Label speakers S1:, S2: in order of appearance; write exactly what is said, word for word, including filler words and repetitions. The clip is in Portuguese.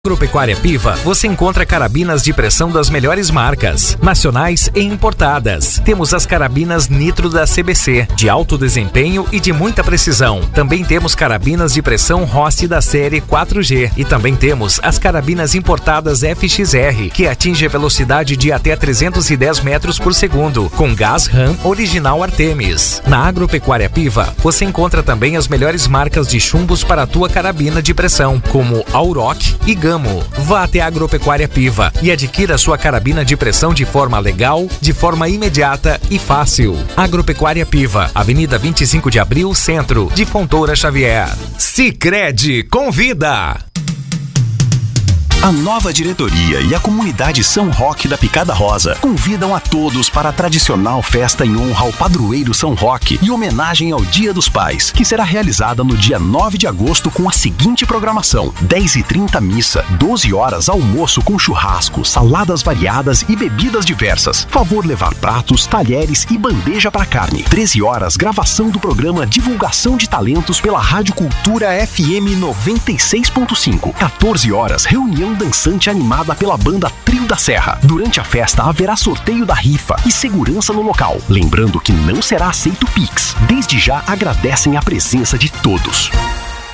S1: Agropecuária Piva, você encontra carabinas de pressão das melhores marcas, nacionais e importadas. Temos as carabinas Nitro da C B C, de alto desempenho e de muita precisão. Também temos carabinas de pressão Rossi da série quatro G. E também temos as carabinas importadas F X R, que atinge a velocidade de até trezentos e dez metros por segundo, com gás RAM original Artemis. Na Agropecuária Piva, você encontra também as melhores marcas de chumbos para a tua carabina de pressão, como Auroch e Gama. Vá até a Agropecuária Piva e adquira sua carabina de pressão de forma legal, de forma imediata e fácil. Agropecuária Piva, Avenida vinte e cinco de abril, Centro, de Fontoura Xavier. Sicredi convida!
S2: A nova diretoria e a comunidade São Roque da Picada Rosa convidam a todos para a tradicional festa em honra ao padroeiro São Roque e homenagem ao Dia dos Pais, que será realizada no dia nove de agosto com a seguinte programação: dez e trinta missa, doze horas almoço com churrasco, saladas variadas e bebidas diversas. Favor levar pratos, talheres e bandeja para carne. treze horas gravação do programa Divulgação de Talentos pela Rádio Cultura F M noventa e seis ponto cinco. quatorze horas reunião dançante animada pela banda Trio da Serra. Durante a festa haverá sorteio da rifa e segurança no local. Lembrando que não será aceito Pix. Desde já agradecem a presença de todos.